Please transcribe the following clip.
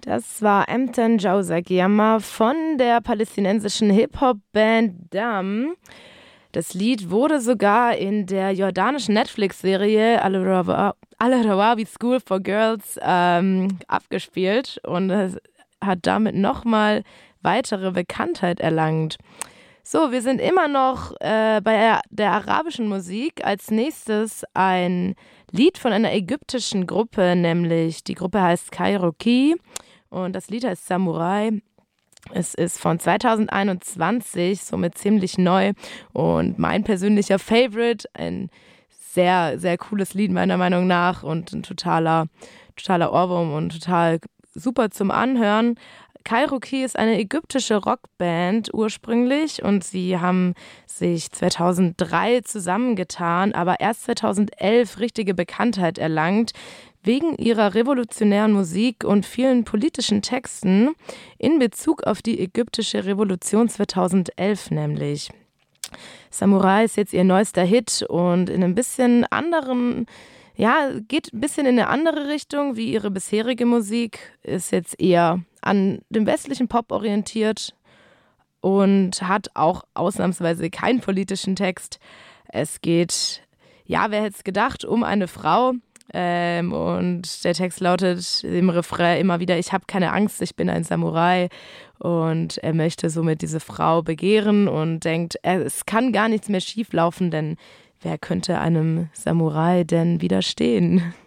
Das war Emten Jausa von der palästinensischen Hip-Hop-Band Dam. Das Lied wurde sogar in der jordanischen Netflix-Serie Al-Rawabi School for Girls abgespielt und hat damit nochmal weitere Bekanntheit erlangt. So, wir sind immer noch bei der arabischen Musik. Als nächstes ein Lied von einer ägyptischen Gruppe, nämlich die Gruppe heißt Kairoki und das Lied heißt Samurai. Es ist von 2021, somit ziemlich neu und mein persönlicher Favorite. Ein sehr, sehr cooles Lied meiner Meinung nach und ein totaler Ohrwurm und total super zum Anhören. Kairoki ist eine ägyptische Rockband ursprünglich und sie haben sich 2003 zusammengetan, aber erst 2011 richtige Bekanntheit erlangt, wegen ihrer revolutionären Musik und vielen politischen Texten in Bezug auf die ägyptische Revolution 2011 nämlich. Samurai ist jetzt ihr neuester Hit und in ein bisschen anderen, geht ein bisschen in eine andere Richtung wie ihre bisherige Musik, ist jetzt eher an dem westlichen Pop orientiert und hat auch ausnahmsweise keinen politischen Text. Es geht, wer hätte es gedacht, um eine Frau, und der Text lautet im Refrain immer wieder: Ich habe keine Angst, ich bin ein Samurai. Und er möchte somit diese Frau begehren und denkt, es kann gar nichts mehr schief laufen, denn wer könnte einem Samurai denn widerstehen?